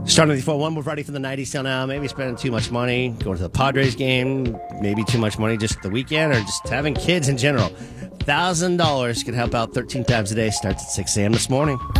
Starting with the 4-1, we're ready for the 90s till now. Maybe spending too much money, going to the Padres game, maybe too much money just the weekend, or just having kids in general. $1,000 can help out 13 times a day. Starts at 6 a.m. this morning.